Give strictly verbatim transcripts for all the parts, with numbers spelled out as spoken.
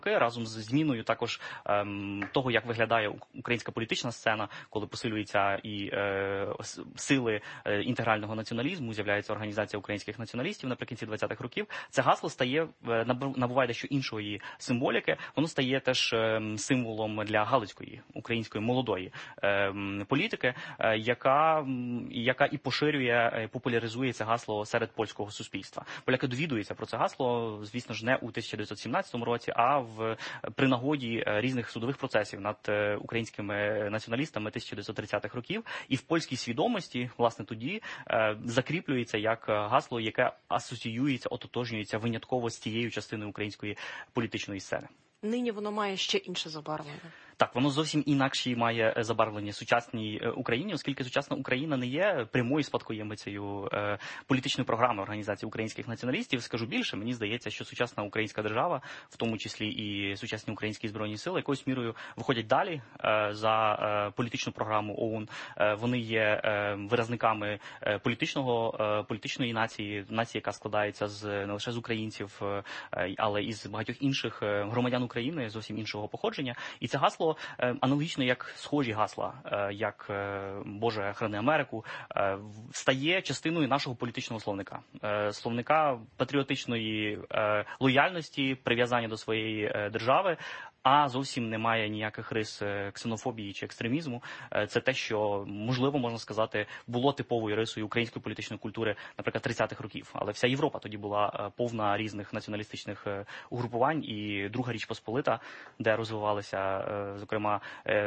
разом з зміною також ем, того, як виглядає українська політична сцена, коли посилюються і е, сили е, інтегрального націоналізму, з'являється організація українських націоналістів наприкінці двадцятих років, це гасло стає, е, набуває дещо іншої символіки, воно стає теж е, символом для галицької, української молодої е, політики, е, яка, яка і поширює, е, популяризує це гасло серед польського суспільства. Поляки довідуються про це гасло, звісно ж, не у тисяча дев'ятсот сімнадцятому році, а в при нагоді різних судових процесів над українськими націоналістами тисяча дев'ятсот тридцятих років, і в польській свідомості, власне, тоді закріплюється як гасло, яке асоціюється, ототожнюється винятково з тією частиною української політичної сцени. Нині воно має ще інше забарвлення. Так, воно зовсім інакше має забарвлення сучасній Україні, оскільки сучасна Україна не є прямою спадкоємицею е, політичної програми Організації українських націоналістів. Скажу більше, мені здається, що сучасна українська держава, в тому числі і сучасні українські збройні сили, якоюсь мірою виходять далі е, за е, політичну програму ОУН. Е, вони є е, виразниками е, політичного, е, політичної нації, нації, яка складається з, не лише з українців, е, але і з багатьох інших громадян України, зовсім іншого походження. І це гасло аналогічно як схожі гасла, як «Боже, храни Америку», стає частиною нашого політичного словника. Словника патріотичної лояльності, прив'язання до своєї держави, а зовсім немає ніяких рис ксенофобії чи екстремізму. Це те, що, можливо, можна сказати, було типовою рисою української політичної культури, наприклад, тридцятих років. Але вся Європа тоді була повна різних націоналістичних угрупувань, і Друга Річ Посполита, де розвивалися, зокрема,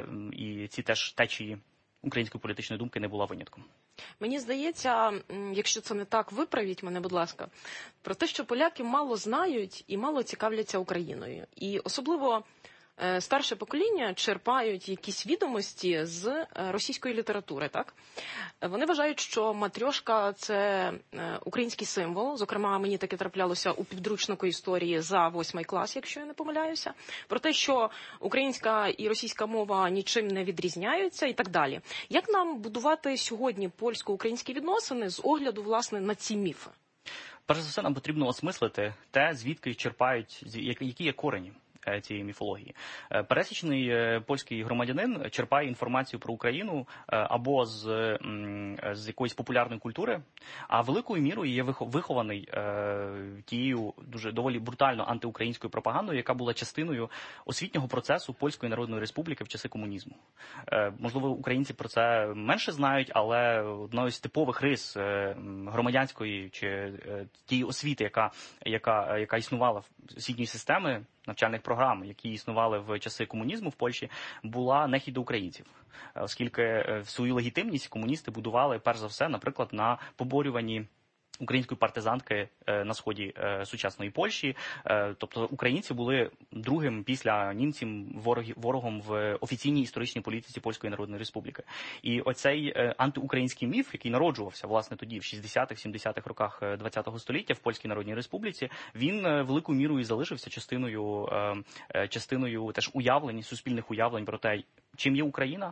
і ці теж течії української політичної думки, не була винятком. Мені здається, якщо це не так, виправіть мене, будь ласка, про те, що поляки мало знають і мало цікавляться Україною. І особливо старше покоління черпають якісь відомості з російської літератури, так? Вони вважають, що матрьошка – це український символ. Зокрема, мені таке траплялося у підручнику історії за восьмий клас, якщо я не помиляюся. Про те, що українська і російська мова нічим не відрізняються і так далі. Як нам будувати сьогодні польсько-українські відносини з огляду, власне, на ці міфи? Перш за все, нам потрібно осмислити те, звідки черпають, які є корені цієї міфології. Пересічний польський громадянин черпає інформацію про Україну або з, з якоїсь популярної культури, а великою мірою є вихований тією дуже доволі брутально антиукраїнською пропагандою, яка була частиною освітнього процесу Польської Народної Республіки в часи комунізму. Можливо, українці про це менше знають, але одною з типових рис громадянської чи тієї освіти, яка, яка, яка існувала в освітньої системи, навчальних програм, які існували в часи комунізму в Польщі, була нехідь до українців. Оскільки в свою легітимність комуністи будували, перш за все, наприклад, на поборюванні української партизанки на сході сучасної Польщі. Тобто українці були другим після німців ворогом в офіційній історичній політиці Польської Народної Республіки. І оцей антиукраїнський міф, який народжувався, власне, тоді, в шістдесятих-сімдесятих роках ХХ століття в Польській Народній Республіці, він великою мірою залишився частиною, частиною теж уявлень, суспільних уявлень про те, чим є Україна,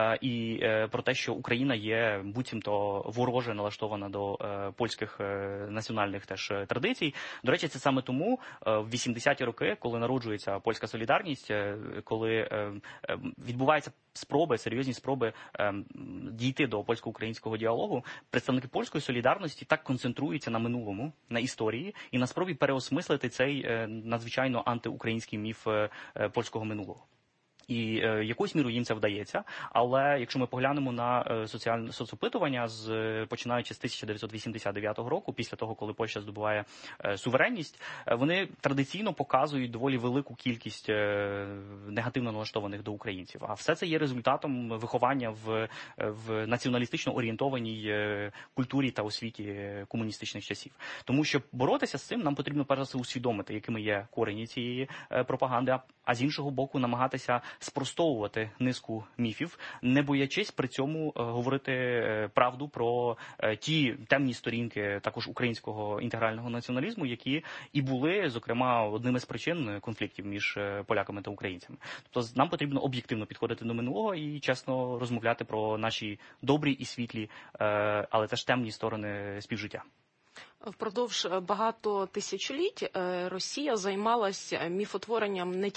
і про те, що Україна є буцімто вороже налаштована до польських національних теж традицій. До речі, це саме тому в вісімдесяті роки, коли народжується польська солідарність, коли відбуваються спроби, серйозні спроби дійти до польсько-українського діалогу, представники польської солідарності так концентруються на минулому, на історії і на спробі переосмислити цей надзвичайно антиукраїнський міф польського минулого. І е, якоюсь мірою їм це вдається, але якщо ми поглянемо на е, соціальне соцопитування, з, починаючи з тисяча дев'ятсот вісімдесят дев'ятого року, після того, коли Польща здобуває е, суверенність, е, вони традиційно показують доволі велику кількість е, негативно налаштованих до українців. А все це є результатом виховання в, в націоналістично орієнтованій е, культурі та освіті комуністичних часів. Тому що боротися з цим нам потрібно перш за все усвідомити, якими є корені цієї е, пропаганди, а, а з іншого боку намагатися спростовувати низку міфів, не боячись при цьому говорити правду про ті темні сторінки також українського інтегрального націоналізму, які і були, зокрема, одними з причин конфліктів між поляками та українцями. Тобто нам потрібно об'єктивно підходити до минулого і чесно розмовляти про наші добрі і світлі, але теж темні сторони співжиття. Впродовж багато тисячоліть Росія займалася міфотворенням не тільки